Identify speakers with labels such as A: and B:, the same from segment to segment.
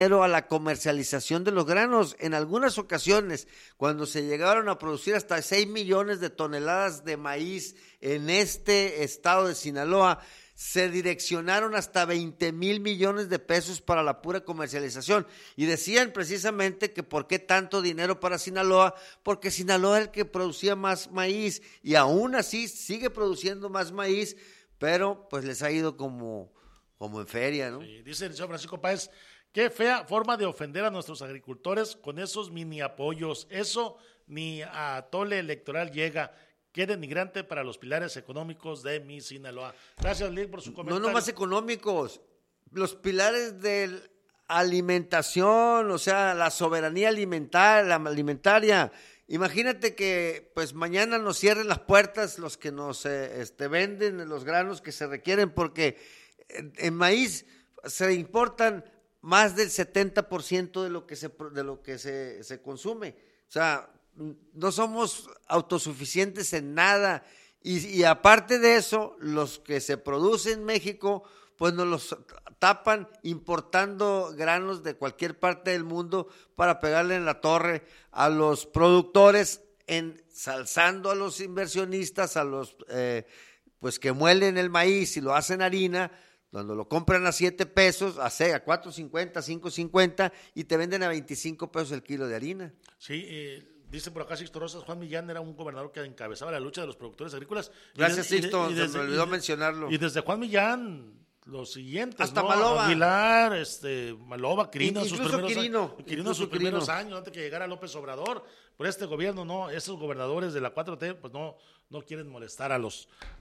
A: a la comercialización de los granos. En algunas ocasiones, cuando se llegaron a producir hasta 6 millones de toneladas de maíz en este estado de Sinaloa, se direccionaron hasta 20,000 millones de pesos para la pura comercialización. Y decían precisamente que por qué tanto dinero para Sinaloa, porque Sinaloa es el que producía más maíz y aún así sigue produciendo más maíz, pero pues les ha ido como en feria, ¿no?
B: Sí, dice el señor Francisco Páez, qué fea forma de ofender a nuestros agricultores con esos mini apoyos. Eso ni a tole electoral llega. Qué denigrante para los pilares económicos de mi Sinaloa. Gracias, Lil, por su comentario.
A: No nomás económicos, los pilares de alimentación, o sea, la soberanía alimentaria. Imagínate que pues mañana nos cierren las puertas los que nos venden los granos que se requieren, porque en maíz se importan más del 70% de lo que se consume. O sea, no somos autosuficientes en nada. Y aparte de eso, los que se producen en México, pues nos los tapan importando granos de cualquier parte del mundo para pegarle en la torre a los productores, ensalzando a los inversionistas, a los pues que muelen el maíz y lo hacen harina, cuando lo compran a 7 pesos, a 4.50, 5.50 y te venden a 25 pesos el kilo de harina.
B: Sí, dice por acá Sixto Rosas, Juan Millán era un gobernador que encabezaba la lucha de los productores agrícolas.
A: Gracias, Sixto, se me olvidó mencionarlo.
B: Y desde Juan Millán, los siguientes,
A: hasta
B: ¿no?
A: Maloba.
B: Aguilar, Maloba, Quirino, sus primeros años, antes que llegara López Obrador. Por este gobierno, no, esos gobernadores de la 4T, pues no quieren molestar a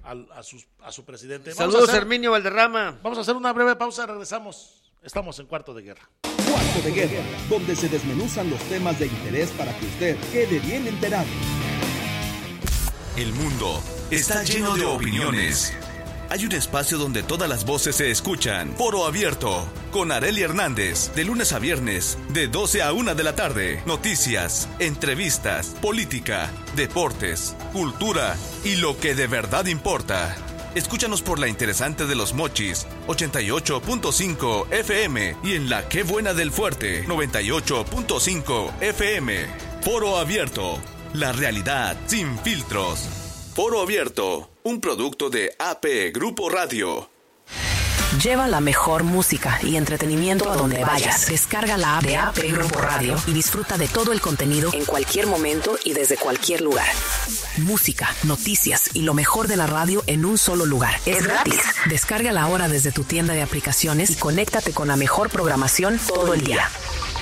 B: su presidente.
A: Saludos, Herminio Valderrama.
B: Vamos a hacer una breve pausa, regresamos. Estamos en Cuarto de Guerra.
C: Cuarto de Guerra, donde se desmenuzan los temas de interés para que usted quede bien enterado.
D: El mundo está lleno de opiniones. Hay un espacio donde todas las voces se escuchan. Foro Abierto, con Arely Hernández, de lunes a viernes, de 12 a 1 de la tarde. Noticias, entrevistas, política, deportes, cultura y lo que de verdad importa. Escúchanos por la interesante de Los Mochis, 88.5 FM, y en la Qué Buena del Fuerte, 98.5 FM. Foro Abierto, la realidad sin filtros. Foro Abierto, un producto de AP Grupo Radio.
E: Lleva la mejor música y entretenimiento a donde vayas. Descarga la app de AP Grupo Radio y disfruta de todo el contenido en cualquier momento y desde cualquier lugar. Música, noticias y lo mejor de la radio en un solo lugar. Es gratis. Descárgala ahora desde tu tienda de aplicaciones y conéctate con la mejor programación todo el día.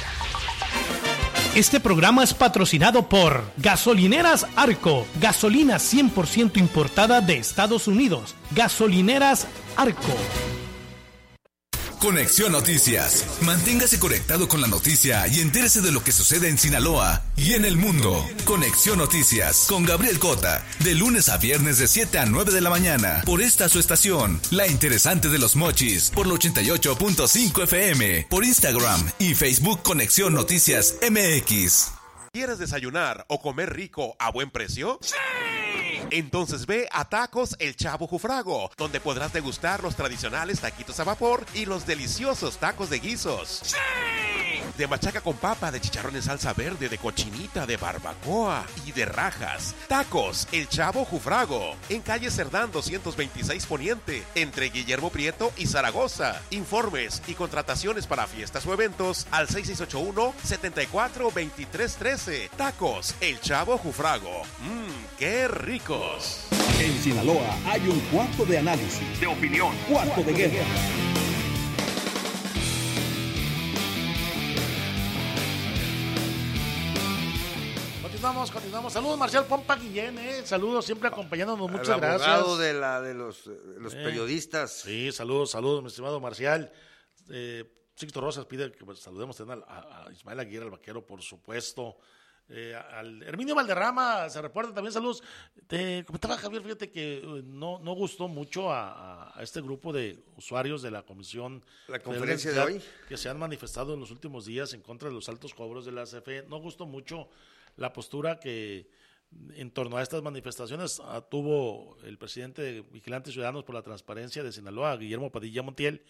F: Este programa es patrocinado por Gasolineras Arco, gasolina 100% importada de Estados Unidos. Gasolineras Arco.
D: Conexión Noticias. Manténgase conectado con la noticia y entérese de lo que sucede en Sinaloa y en el mundo. Conexión Noticias con Gabriel Cota, de lunes a viernes de 7 a 9 de la mañana, por esta su estación, La Interesante de Los Mochis, por el 88.5 FM, por Instagram y Facebook Conexión Noticias MX.
G: ¿Quieres desayunar o comer rico a buen precio? ¡Sí! Entonces ve a Tacos El Chavo Jufrago, donde podrás degustar los tradicionales taquitos a vapor y los deliciosos tacos de guisos. ¡Sí! De machaca con papa, de chicharrón en salsa verde, de cochinita, de barbacoa y de rajas. Tacos El Chavo Jufrago, en calle Cerdán 226 Poniente, entre Guillermo Prieto y Zaragoza. Informes y contrataciones para fiestas o eventos al 6681-742313. Tacos El Chavo Jufrago. ¡Qué ricos!
C: En Sinaloa hay un cuarto de análisis, de opinión, Cuarto de Guerra.
B: Continuamos. Saludos, Marcial Pompa Guillén, saludos, siempre acompañándonos, muchas gracias.
A: El abogado de los periodistas.
B: Sí, saludos, mi estimado Marcial. Sixto Rosas pide que saludemos también a Ismael Aguirre, el vaquero, por supuesto. Al Herminio Valderrama, se reporta también, saludos. Te comentaba, Javier, fíjate que no gustó mucho a este grupo de usuarios de la comisión.
A: La conferencia de hoy.
B: Que se han manifestado en los últimos días en contra de los altos cobros de la CFE. No gustó mucho la postura que en torno a estas manifestaciones tuvo el presidente de Vigilantes Ciudadanos por la Transparencia de Sinaloa, Guillermo Padilla Montiel,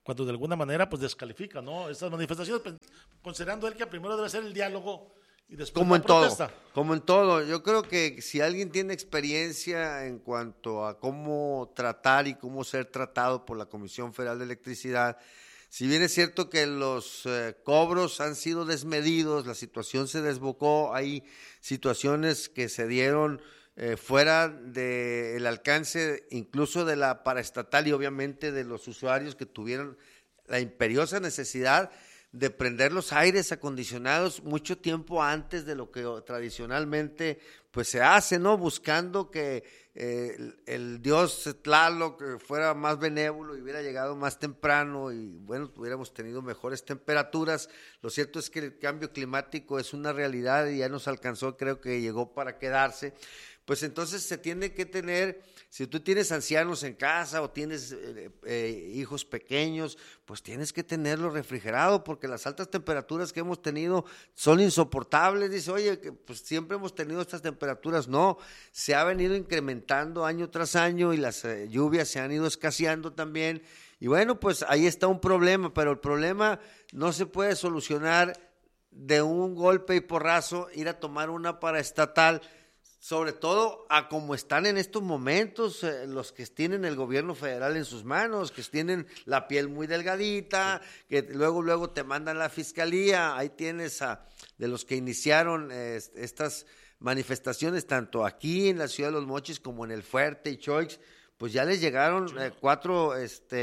B: cuando de alguna manera pues descalifica, ¿no? Estas manifestaciones, pues, considerando él que primero debe ser el diálogo y después
A: como
B: la
A: en todo,
B: protesta.
A: como en todo. Yo creo que si alguien tiene experiencia en cuanto a cómo tratar y cómo ser tratado por la Comisión Federal de Electricidad, si bien es cierto que los cobros han sido desmedidos, la situación se desbocó, hay situaciones que se dieron fuera del alcance incluso de la paraestatal y obviamente de los usuarios que tuvieron la imperiosa necesidad de prender los aires acondicionados mucho tiempo antes de lo que tradicionalmente pues se hace, ¿no? Buscando que el dios Tlaloc fuera más benévolo y hubiera llegado más temprano y bueno, hubiéramos tenido mejores temperaturas. Lo cierto es que el cambio climático es una realidad y ya nos alcanzó, creo que llegó para quedarse. Pues entonces se tiene que tener, si tú tienes ancianos en casa o tienes hijos pequeños, pues tienes que tenerlo refrigerado porque las altas temperaturas que hemos tenido son insoportables. Dice, oye, pues siempre hemos tenido estas temperaturas. No, se ha venido incrementando año tras año y las lluvias se han ido escaseando también. Y bueno, pues ahí está un problema, pero el problema no se puede solucionar de un golpe y porrazo, ir a tomar una paraestatal, sobre todo a como están en estos momentos los que tienen el gobierno federal en sus manos, que tienen la piel muy delgadita, que luego te mandan a la fiscalía. Ahí tienes de los que iniciaron estas manifestaciones, tanto aquí en la Ciudad de Los Mochis como en El Fuerte y Choix, pues ya les llegaron 4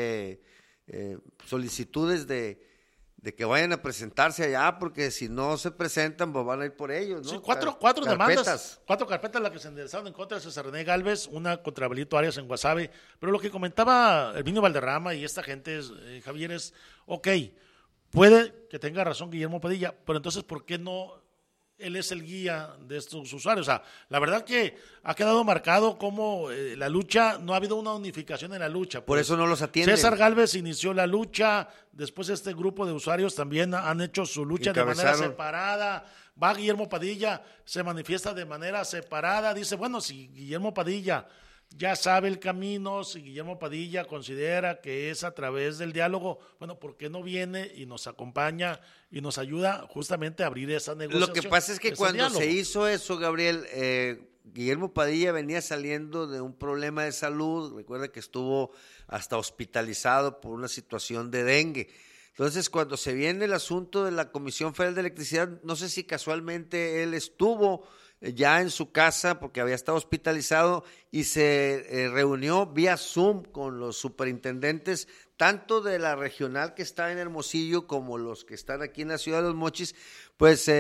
A: solicitudes de que vayan a presentarse allá, porque si no se presentan, pues van a ir por ellos, ¿no?
B: Sí, cuatro demandas, 4 carpetas las que se enderezaron en contra de César René Gálvez, una contra Belito Arias en Guasave, pero lo que comentaba Herminio Valderrama y esta gente, Javier, es, ok, puede que tenga razón Guillermo Padilla, pero entonces, ¿por qué no él es el guía de estos usuarios? O sea, la verdad que ha quedado marcado como la lucha, no ha habido una unificación en la lucha.
A: Por eso no los atienden.
B: César Gálvez inició la lucha, después este grupo de usuarios también han hecho su lucha de manera separada. Va Guillermo Padilla, se manifiesta de manera separada, dice, bueno, si Guillermo Padilla ya sabe el camino, si Guillermo Padilla considera que es a través del diálogo, bueno, ¿por qué no viene y nos acompaña y nos ayuda justamente a abrir esa negociación?
A: Lo que pasa es que cuando se hizo eso, Gabriel, Guillermo Padilla venía saliendo de un problema de salud, recuerda que estuvo hasta hospitalizado por una situación de dengue. Entonces, cuando se viene el asunto de la Comisión Federal de Electricidad, no sé si casualmente él estuvo ya en su casa porque había estado hospitalizado y se reunió vía Zoom con los superintendentes tanto de la regional que está en Hermosillo como los que están aquí en la Ciudad de Los Mochis, pues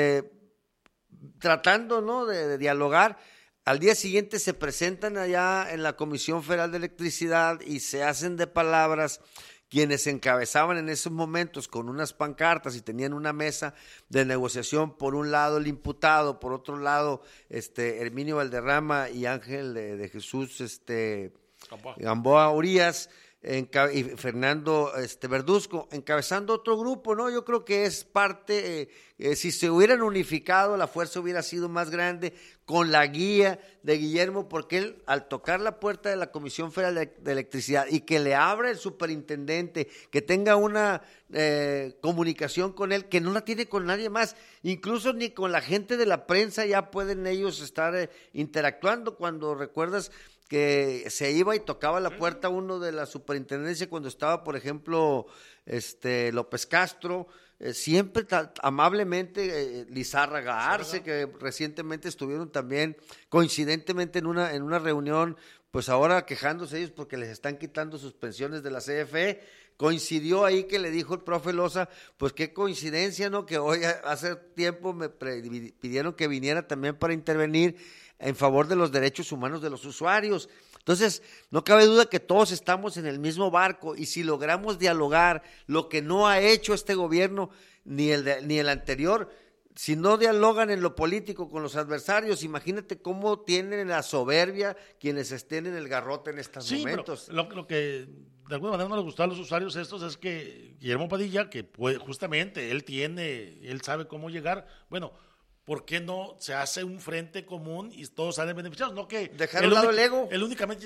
A: tratando, ¿no?, de dialogar. Al día siguiente se presentan allá en la Comisión Federal de Electricidad y se hacen de palabras quienes encabezaban en esos momentos con unas pancartas y tenían una mesa de negociación, por un lado el imputado, por otro lado Herminio Valderrama y Ángel de Jesús Gamboa Urías, y Fernando Verduzco, encabezando otro grupo, ¿no? Yo creo que es parte, si se hubieran unificado, la fuerza hubiera sido más grande con la guía de Guillermo, porque él, al tocar la puerta de la Comisión Federal de Electricidad y que le abra el superintendente, que tenga una comunicación con él, que no la tiene con nadie más, incluso ni con la gente de la prensa ya pueden ellos estar interactuando. Cuando recuerdas que se iba y tocaba la puerta uno de la superintendencia cuando estaba, por ejemplo, López Castro, siempre amablemente, Lizárraga Arce, que recientemente estuvieron también coincidentemente en una reunión, pues ahora quejándose ellos porque les están quitando sus pensiones de la CFE. Coincidió ahí que le dijo el profe Loza, pues qué coincidencia, ¿no?, que hoy hace tiempo me pidieron que viniera también para intervenir en favor de los derechos humanos de los usuarios. Entonces, no cabe duda que todos estamos en el mismo barco, y si logramos dialogar, lo que no ha hecho este gobierno ni el anterior, si no dialogan en lo político con los adversarios, imagínate cómo tienen la soberbia quienes estén en el garrote en estos momentos.
B: Pero lo que de alguna manera no les gustó a los usuarios estos es que Guillermo Padilla, que justamente él sabe cómo llegar, bueno, ¿por qué no se hace un frente común y todos salen beneficiados? No que
A: dejar a un lado el ego.
B: Él únicamente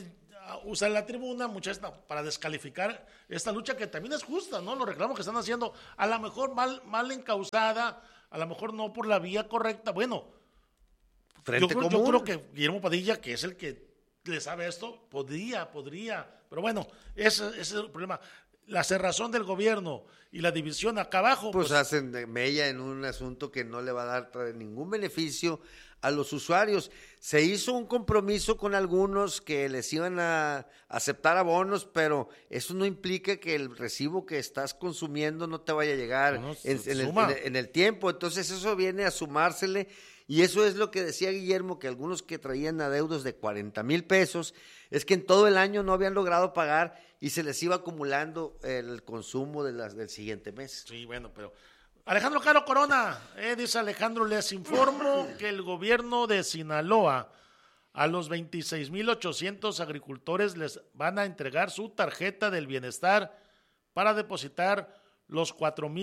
B: usar la tribuna, para descalificar esta lucha que también es justa, ¿no? Los reclamos que están haciendo, a lo mejor mal encausada, a lo mejor no por la vía correcta. Bueno, yo creo que Guillermo Padilla, que es el que le sabe esto, podría, pero bueno, ese es el problema. La cerrazón del gobierno y la división acá abajo.
A: Pues hacen mella en un asunto que no le va a dar ningún beneficio a los usuarios. Se hizo un compromiso con algunos que les iban a aceptar abonos, pero eso no implica que el recibo que estás consumiendo no te vaya a llegar en el tiempo. Entonces eso viene a sumársele. Y eso es lo que decía Guillermo, que algunos que traían adeudos de 40,000 pesos, es que en todo el año no habían logrado pagar y se les iba acumulando el consumo del siguiente mes.
B: Sí, bueno, pero Alejandro Caro Corona, dice Alejandro, les informo que el gobierno de Sinaloa a los 26,800 agricultores les van a entregar su tarjeta del bienestar para depositar los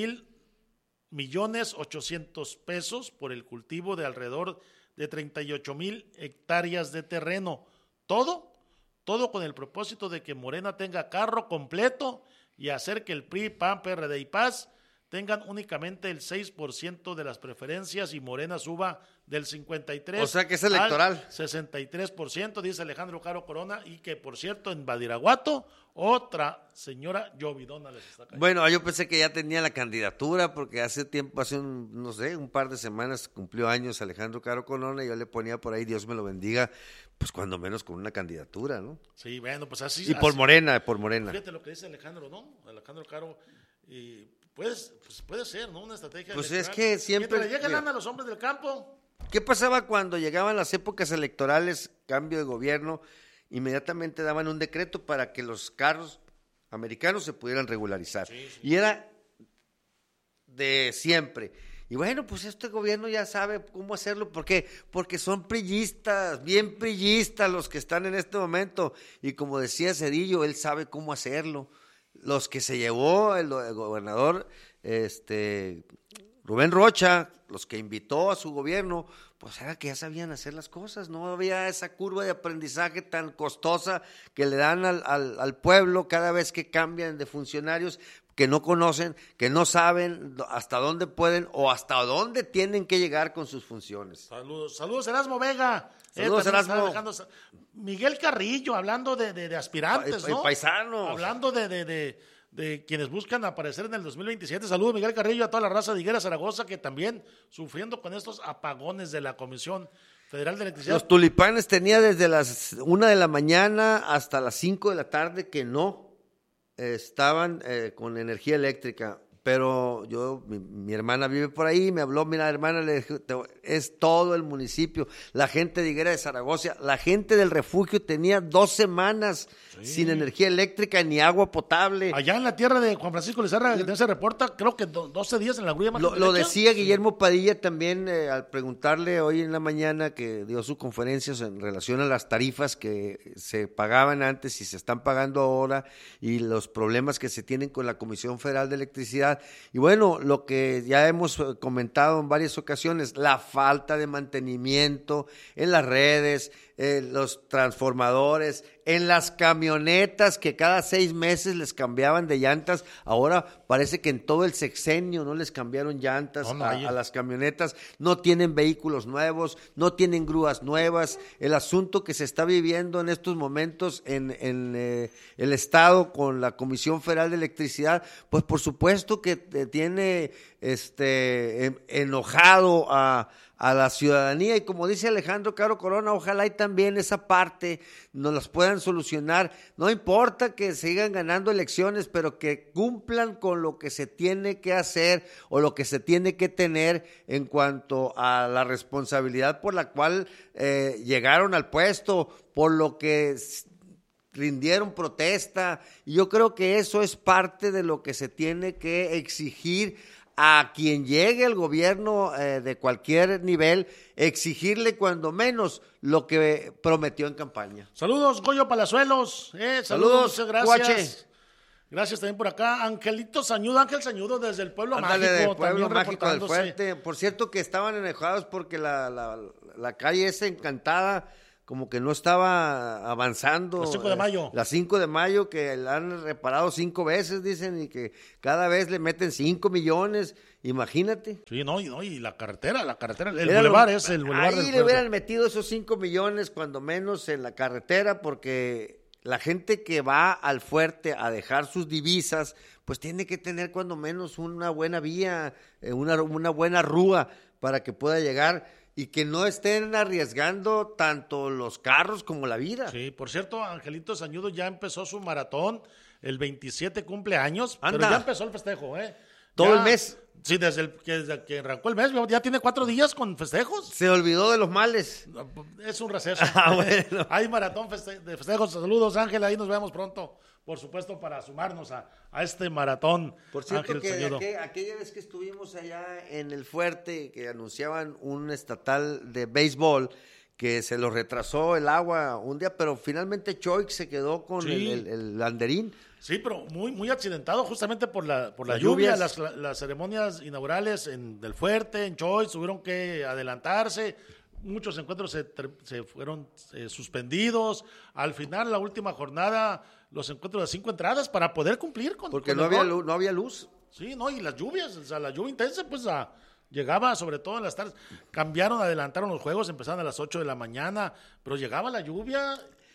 B: 4,800,000 pesos por el cultivo de alrededor de 38,000 hectáreas de terreno. Todo con el propósito de que Morena tenga carro completo y hacer que el PRI, PAN, PRD y PAS tengan únicamente el 6% de las preferencias y Morena suba del 53%.
A: O sea que es electoral.
B: Al 63%, dice Alejandro Caro Corona, y que por cierto en Badiraguato otra señora llovidona les está cayendo.
A: Bueno, yo pensé que ya tenía la candidatura porque hace un par de semanas cumplió años Alejandro Caro Corona y yo le ponía por ahí, Dios me lo bendiga, pues cuando menos con una candidatura, ¿no?
B: Sí, bueno, pues así.
A: Y por Morena.
B: Fíjate lo que dice Alejandro, ¿no? Alejandro Caro, puede ser, ¿no? Una estrategia
A: pues
B: electoral.
A: Es que siempre...
B: Mientras le llegan a los hombres del campo.
A: ¿Qué pasaba cuando llegaban las épocas electorales, cambio de gobierno? Inmediatamente daban un decreto para que los carros americanos se pudieran regularizar. Sí. Y era de siempre. Y bueno, pues este gobierno ya sabe cómo hacerlo. ¿Por qué? Porque son priistas, bien priistas los que están en este momento. Y como decía Cedillo, él sabe cómo hacerlo. Los que se llevó el gobernador Rubén Rocha, los que invitó a su gobierno, pues era que ya sabían hacer las cosas, no había esa curva de aprendizaje tan costosa que le dan al pueblo cada vez que cambian de funcionarios que no conocen, que no saben hasta dónde pueden o hasta dónde tienen que llegar con sus funciones.
B: Saludos Erasmo Vega.
A: Saludos Erasmo.
B: Miguel Carrillo, hablando de aspirantes, ¿no?
A: Paisanos.
B: Hablando de quienes buscan aparecer en el 2027. Saludos Miguel Carrillo, a toda la raza de Higuera Zaragoza, que también sufriendo con estos apagones de la Comisión Federal de Electricidad.
A: Los tulipanes tenía desde las 1 de la mañana hasta las 5 de la tarde que no estaban con energía eléctrica. Pero mi hermana vive por ahí, me habló, mira hermana, le dije, es todo el municipio, la gente de Higuera de Zaragoza, la gente del refugio tenía 2 semanas sin energía eléctrica ni agua potable.
B: Allá en la tierra de Juan Francisco Lizarra, que se reporta, creo que 12 días en la grulla.
A: Lo decía Guillermo Padilla también al preguntarle hoy en la mañana que dio su conferencia en relación a las tarifas que se pagaban antes y se están pagando ahora y los problemas que se tienen con la Comisión Federal de Electricidad. Y bueno, lo que ya hemos comentado en varias ocasiones, la falta de mantenimiento en las redes, los transformadores, en las camionetas que cada 6 meses les cambiaban de llantas, ahora parece que en todo el sexenio no les cambiaron llantas a las camionetas, no tienen vehículos nuevos, no tienen grúas nuevas, el asunto que se está viviendo en estos momentos en el Estado con la Comisión Federal de Electricidad, pues por supuesto que tiene enojado a la ciudadanía, y como dice Alejandro Caro Corona, ojalá y también esa parte nos las puedan solucionar. No importa que sigan ganando elecciones, pero que cumplan con lo que se tiene que hacer o lo que se tiene que tener en cuanto a la responsabilidad por la cual llegaron al puesto, por lo que rindieron protesta, y yo creo que eso es parte de lo que se tiene que exigir a quien llegue al gobierno de cualquier nivel, exigirle cuando menos lo que prometió en campaña.
B: Saludos, Goyo Palazuelos.
A: Saludos,
B: muchas gracias.
A: Guache.
B: Gracias también por acá. Angelito Sañudo, Ángel Sañudo desde el Pueblo
A: Mágico.
B: Del
A: Pueblo Mágico del Fuerte. Por cierto que estaban enojados porque la calle esa encantada como que no estaba avanzando.
B: Las 5 de mayo.
A: Las 5 de mayo, que la han reparado 5 veces, dicen, y que cada vez le meten 5 millones, imagínate.
B: Sí, y la carretera, el bulevar es el bulevar del
A: Ahí le hubieran metido esos 5 millones, cuando menos, en la carretera, porque la gente que va al fuerte a dejar sus divisas, pues tiene que tener cuando menos una buena vía, una buena rúa para que pueda llegar y que no estén arriesgando tanto los carros como la vida.
B: Sí, por cierto, Angelito Sañudo ya empezó su maratón, el 27 cumpleaños,
A: Anda.
B: pero ya empezó el festejo,
A: Todo
B: Ya,
A: el mes.
B: Sí, desde que arrancó el mes, ya tiene 4 días con festejos.
A: Se olvidó de los males.
B: Es un receso.
A: Bueno.
B: Hay maratón de festejos. Saludos, Ángel, ahí nos vemos pronto, por supuesto, para sumarnos a este maratón.
A: Por cierto,
B: Ángel
A: que
B: Sañudo.
A: aquella vez que estuvimos allá en el fuerte, que anunciaban un estatal de béisbol, que se lo retrasó el agua un día, pero finalmente Choix se quedó con
B: Sí.
A: el banderín.
B: Sí, pero muy accidentado justamente por la
A: Las
B: lluvia.
A: lluvias.
B: Las ceremonias inaugurales del Fuerte, en Choice, tuvieron que adelantarse. Muchos encuentros se fueron suspendidos. Al final, la última jornada, los encuentros de 5 entradas para poder cumplir con
A: Porque
B: con
A: no
B: el
A: había
B: gol.
A: luz, no había luz.
B: Sí, y las lluvias, o sea, la lluvia intensa, pues llegaba sobre todo en las tardes. Adelantaron los juegos, empezaron a las 8 de la mañana, pero llegaba la lluvia.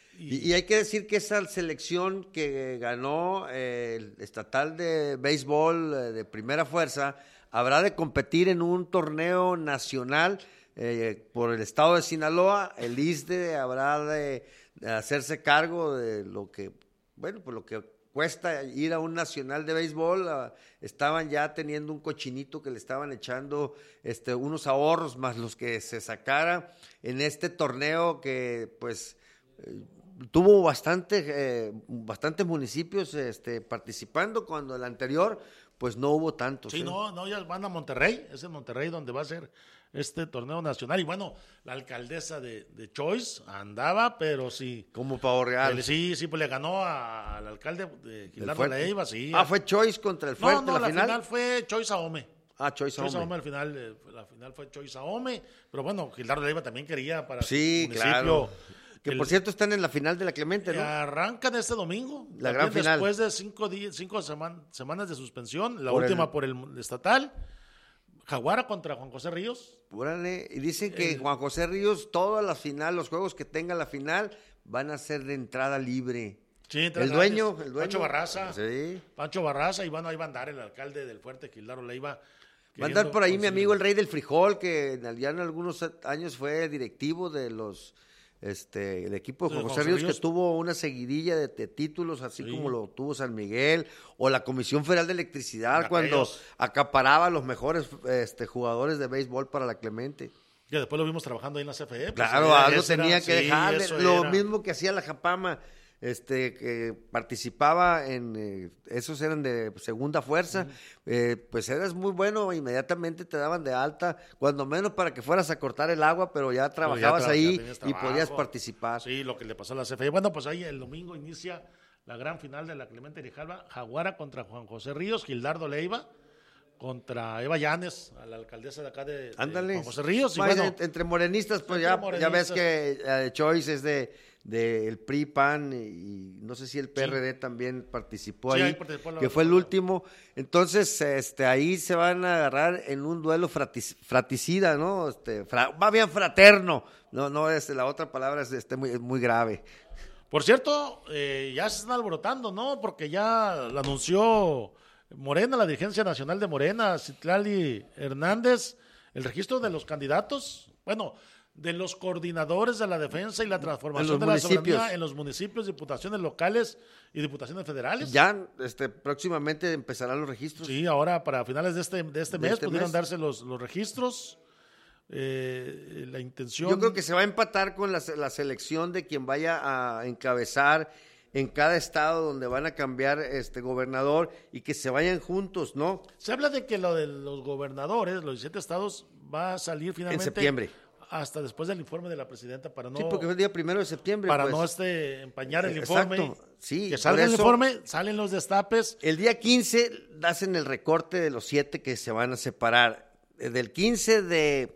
A: Y hay que decir que esa selección que ganó el estatal de béisbol de primera fuerza habrá de competir en un torneo nacional por el estado de Sinaloa. El ISDE habrá de hacerse cargo de lo que, pues lo que cuesta ir a un nacional de béisbol. Estaban ya teniendo un cochinito que le estaban echando unos ahorros más los que se sacara en este torneo que pues tuvo bastantes municipios participando, cuando el anterior pues no hubo tantos.
B: Sí, no, ya van a Monterrey, es en Monterrey donde va a ser este torneo nacional. Y bueno, la alcaldesa de Choice andaba, pero sí.
A: Como Pavo Real.
B: Sí, pues le ganó al alcalde de Gildardo Leiva, sí.
A: ¿Fue Choice contra el Fuerte
B: No,
A: la final?
B: fue Choice Ahome.
A: Choice Ahome.
B: Al final, la final fue Choice Ahome, pero bueno, Gildardo Leiva también quería para
A: sí,
B: su municipio.
A: Claro. Que por cierto están en la final de la Clemente, ¿no?
B: Arrancan este domingo.
A: La gran final.
B: Después de 5 semanas de suspensión, la
A: Por
B: última por el estatal. Jaguara contra Juan José Ríos.
A: Órale, y dicen que Juan José Ríos, todas las finales, los juegos que tenga la final, van a ser de entrada libre.
B: Sí,
A: el dueño.
B: Pancho Barraza.
A: Sí.
B: Pancho Barraza, y bueno, ahí va a andar el alcalde del Fuerte, Gildardo Leiva.
A: Va a andar por ahí mi amigo el Rey del Frijol, que ya en algunos años fue directivo de los el equipo de Juan José Ríos, que tuvo una seguidilla de títulos, así como lo tuvo San Miguel, o la Comisión Federal de Electricidad, cuando acaparaba los mejores jugadores de béisbol para la Clemente.
B: Que después lo vimos trabajando ahí en la CFE. Pues,
A: claro, algo tenía que dejarle. Lo
B: era
A: mismo que hacía la Japama, que participaba esos eran de segunda fuerza, pues eras muy bueno, inmediatamente te daban de alta, cuando menos para que fueras a cortar el agua, pero ya trabajabas ahí y podías participar.
B: Sí, lo que le pasó a la CFE. Bueno, pues ahí el domingo inicia la gran final de la Clemente Grijalva, Jaguara contra Juan José Ríos, Gildardo Leiva contra Eva Llanes, a la alcaldesa de acá de Juan José Ríos. Y
A: bueno, entre morenistas, pues ya ves que Choice es del PRI, PAN, y no sé si el PRD también participó ahí, que fue el último. Entonces, ahí se van a agarrar en un duelo fratricida, ¿no? Va bien fraterno. No, la otra palabra es muy grave.
B: Por cierto, ya se están alborotando, ¿no? Porque ya lo anunció Morena, la dirigencia nacional de Morena, Citlali Hernández, el registro de los candidatos, bueno, de los coordinadores de la defensa y la transformación de la soberanía en los municipios, diputaciones locales y diputaciones federales.
A: Ya próximamente empezarán los registros.
B: Sí, ahora para finales de este mes pudieron darse los registros. La intención...
A: Yo creo que se va a empatar con la selección de quien vaya a encabezar en cada estado donde van a cambiar gobernador, y que se vayan juntos, ¿no?
B: Se habla de que lo de los gobernadores, los 17 estados, va a salir finalmente
A: en septiembre.
B: Hasta después del informe de la presidenta, para no...
A: Sí, porque fue el día 1 de septiembre.
B: Para
A: pues.
B: no empañar el informe.
A: Exacto, sí.
B: Que salga el informe, salen los destapes.
A: El día 15 hacen el recorte de los 7 que se van a separar. Del 15 de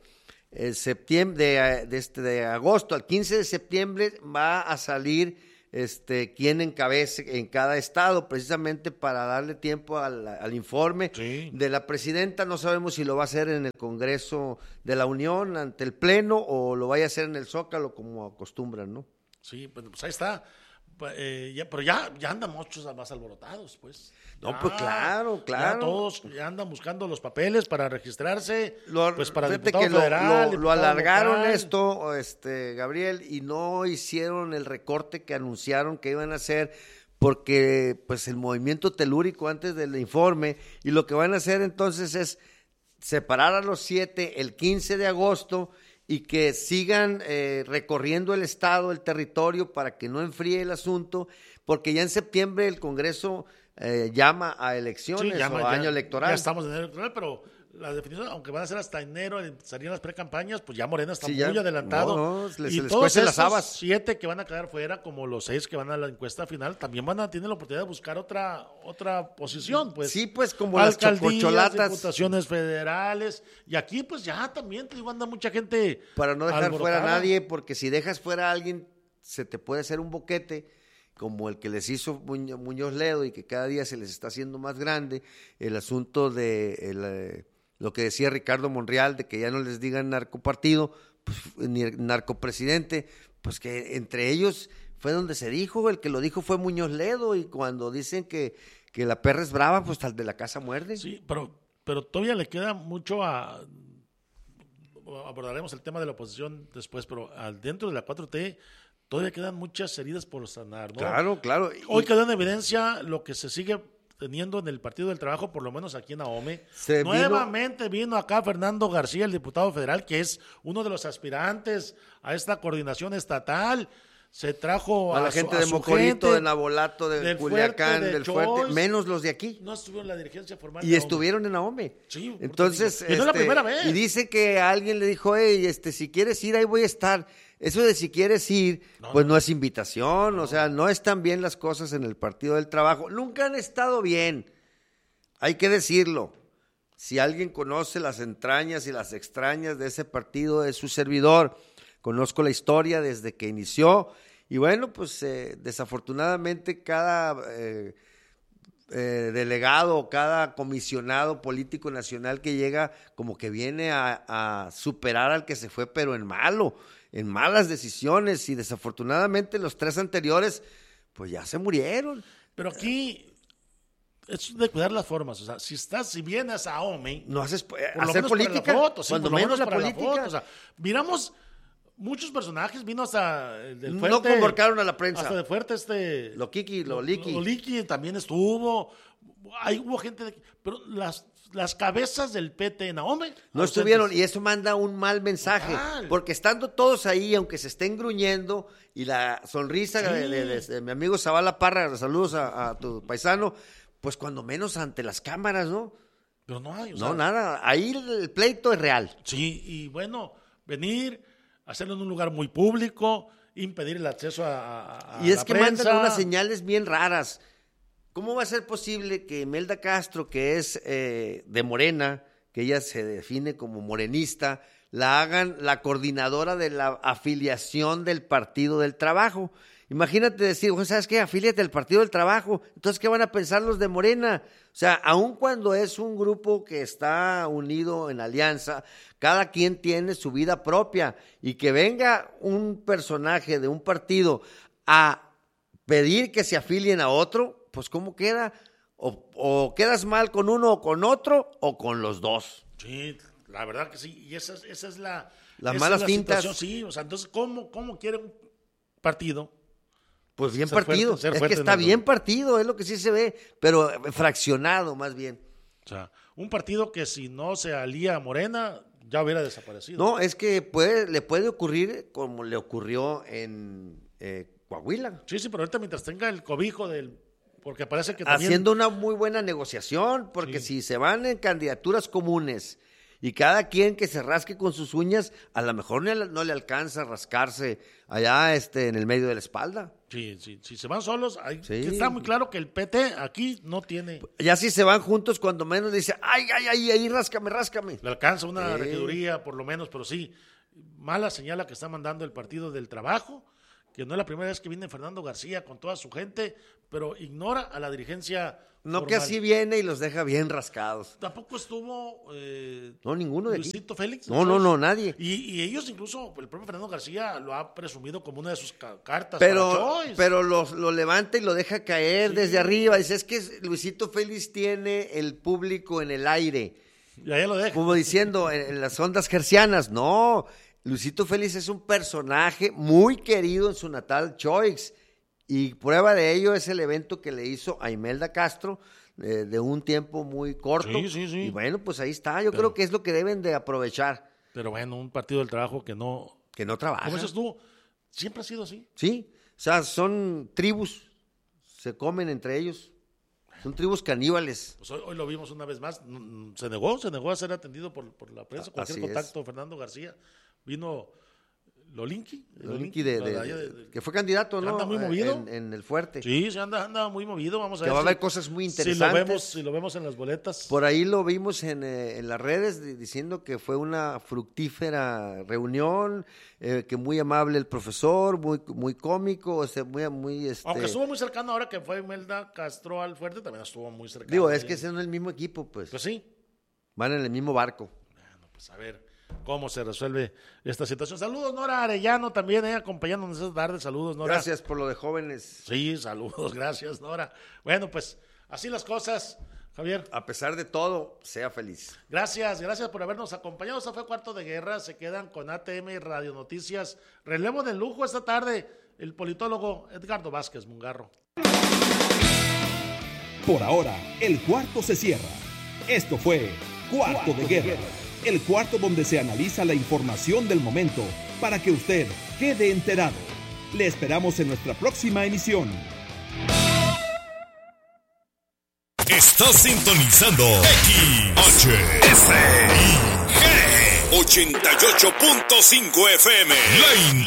A: de agosto al 15 de septiembre va a salir quién encabece en cada estado, precisamente para darle tiempo al informe de la presidenta. No sabemos si lo va a hacer en el Congreso de la Unión, ante el Pleno, o lo vaya a hacer en el Zócalo, como acostumbran, ¿no?
B: Sí, pues ahí está. Pero ya andan muchos más alborotados, pues.
A: No, pues claro.
B: Ya todos ya andan buscando los papeles para registrarse, pues para
A: fíjate
B: diputado
A: que
B: federal,
A: lo alargaron
B: local.
A: esto, Gabriel, y no hicieron el recorte que anunciaron que iban a hacer, porque pues el movimiento telúrico antes del informe, y lo que van a hacer entonces es separar a los 7 el 15 de agosto y que sigan recorriendo el estado, el territorio, para que no enfríe el asunto, porque ya en septiembre el Congreso llama a elecciones o a año electoral.
B: Ya estamos en año electoral, pero la definición, aunque van a ser hasta enero, serían las precampañas, pues ya Morena está muy adelantado.
A: Se les
B: todos
A: cuecen
B: estos
A: las habas.
B: 7 que van a quedar fuera, como los 6 que van a la encuesta final, también tienen la oportunidad de buscar otra posición, pues.
A: Sí, pues como las chococholatas.
B: Diputaciones federales, y aquí pues ya también, te digo, anda mucha gente
A: para no dejar
B: alborotada.
A: fuera a nadie, porque si dejas fuera a alguien, se te puede hacer un boquete, como el que les hizo Muñoz Ledo, y que cada día se les está haciendo más grande, el asunto de lo que decía Ricardo Monreal, de que ya no les digan narcopartido, pues, ni narcopresidente, pues que entre ellos fue donde se dijo, el que lo dijo fue Muñoz Ledo, y cuando dicen que la perra es brava, pues tal de la casa muerde.
B: Sí, pero todavía le queda mucho abordaremos el tema de la oposición después, pero dentro de la 4T todavía quedan muchas heridas por sanar, ¿no?
A: Claro.
B: Hoy quedó en evidencia lo que se sigue teniendo en el Partido del Trabajo, por lo menos aquí en Ahome. Nuevamente vino acá Fernando García, el diputado federal, que es uno de los aspirantes a esta coordinación estatal. Se trajo
A: a la gente de Mocorito, de Nabolato, de Culiacán, del Fuerte, menos los de aquí.
B: No estuvieron en la dirigencia formal.
A: Y estuvieron en Ahome.
B: Sí.
A: Entonces,
B: no es la primera vez.
A: Y dice que alguien le dijo, si quieres ir, ahí voy a estar. Eso de si quieres ir, no es invitación, o sea, no están bien las cosas en el Partido del Trabajo. Nunca han estado bien, hay que decirlo. Si alguien conoce las entrañas y las extrañas de ese partido, es su servidor. Conozco la historia desde que inició, y bueno, pues desafortunadamente cada delegado, cada comisionado político nacional que llega, como que viene a superar al que se fue, pero en malas decisiones, y desafortunadamente los 3 anteriores pues ya se murieron.
B: Pero aquí es de cuidar las formas, o sea, si vienes a Ahome,
A: no hacer política,
B: cuando menos la política. O sea, miramos muchos personajes, vino hasta el del Fuerte.
A: No convocaron a la prensa.
B: Hasta de Fuerte
A: Loliki
B: también estuvo. Hubo gente, pero las cabezas del PT en Ahome
A: no estuvieron, y eso manda un mal mensaje, porque estando todos ahí, aunque se estén gruñendo, y la sonrisa de mi amigo Zavala Parra, saludos a tu paisano, pues cuando menos ante las cámaras, ¿no?
B: Pero no hay.
A: Nada, ahí el pleito es real.
B: Sí, y bueno, venir, hacerlo en un lugar muy público, impedir el acceso a
A: y es
B: la
A: que
B: prensa.
A: mandan unas señales bien raras. ¿Cómo va a ser posible que Imelda Castro, que es de Morena, que ella se define como morenista, la hagan la coordinadora de la afiliación del Partido del Trabajo? Imagínate decir, ¿sabes qué? Afíliate al Partido del Trabajo. Entonces, ¿qué van a pensar los de Morena? O sea, aun cuando es un grupo que está unido en alianza, cada quien tiene su vida propia, y que venga un personaje de un partido a pedir que se afilien a otro, pues ¿cómo queda? O quedas mal con uno o con otro, o con los dos.
B: Sí, la verdad que sí, y esa es la...
A: Las malas fintas.
B: Sí, o sea, entonces, ¿cómo quiere un partido?
A: Pues bien partido, es que está bien partido, es lo que sí se ve, pero fraccionado más bien.
B: O sea, un partido que si no se alía a Morena, ya hubiera desaparecido.
A: No, es que le puede ocurrir como le ocurrió en Coahuila.
B: Sí, pero ahorita mientras tenga el cobijo porque parece que también...
A: Haciendo una muy buena negociación, porque si se van en candidaturas comunes y cada quien que se rasque con sus uñas, a lo mejor no le alcanza a rascarse allá en el medio de la espalda.
B: Sí, si se van solos,
A: Sí.
B: está muy claro que el PT aquí no tiene.
A: Ya si se van juntos, cuando menos dice, ay, ráscame.
B: Le alcanza una regiduría, por lo menos, pero sí, mala señal que está mandando el Partido del Trabajo, que no es la primera vez que viene Fernando García con toda su gente, pero ignora a la dirigencia
A: No
B: formal.
A: que así viene y los deja bien rascados.
B: Tampoco estuvo
A: No, ninguno de aquí.
B: Luisito Félix.
A: No, nadie.
B: Y ellos incluso, el propio Fernando García lo ha presumido como una de sus cartas.
A: Pero
B: para Choice.
A: lo levanta y lo deja caer desde arriba. Dice, es que Luisito Félix tiene el público en el aire.
B: Y ahí lo deja.
A: Como diciendo, en las ondas gercianas. No, Luisito Félix es un personaje muy querido en su natal Choix. Y prueba de ello es el evento que le hizo a Imelda Castro de un tiempo muy corto.
B: Sí.
A: Y bueno, pues ahí está. Yo creo que es lo que deben de aprovechar.
B: Pero bueno, un Partido del Trabajo que no
A: trabaja.
B: Como dices tú, siempre ha sido así.
A: Sí, o sea, son tribus. Se comen entre ellos. Son tribus caníbales.
B: Pues hoy lo vimos una vez más. Se negó a ser atendido por la prensa. Cualquier
A: Así
B: contacto, Fernando García. Vino Lolinki
A: que fue candidato, ¿no?
B: Anda muy movido.
A: En el Fuerte.
B: Sí, anda muy movido. Vamos a ver.
A: Que va a haber cosas muy interesantes.
B: Si lo vemos en las boletas.
A: Por ahí lo vimos en las redes diciendo que fue una fructífera reunión, que muy amable el profesor, muy cómico, muy
B: Aunque estuvo muy cercano ahora que fue Imelda Castro al Fuerte, también estuvo muy cercano.
A: Digo, es que son el mismo equipo, pues.
B: Pues sí.
A: Van en el mismo barco.
B: Bueno, pues a ver cómo se resuelve esta situación. Saludos, Nora Arellano, también acompañándonos esta tarde. Saludos, Nora.
A: Gracias por lo de jóvenes.
B: Sí, saludos, gracias, Nora. Bueno, pues así las cosas, Javier.
A: A pesar de todo, sea feliz.
B: Gracias por habernos acompañado. Esto fue Cuarto de Guerra. Se quedan con ATM y Radio Noticias. Relevo de lujo esta tarde, el politólogo Edgardo Vázquez Mungarro.
C: Por ahora, el cuarto se cierra. Esto fue Cuarto de Guerra, el cuarto donde se analiza la información del momento para que usted quede enterado. Le esperamos en nuestra próxima emisión.
H: Estás sintonizando XHSIG 88.5 FM.